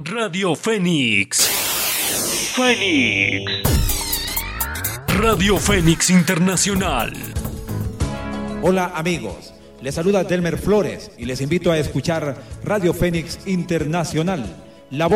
Radio Fénix. Radio Fénix Internacional. Hola amigos, les saluda Delmer Flores y les invito a escuchar Radio Fénix Internacional, la voz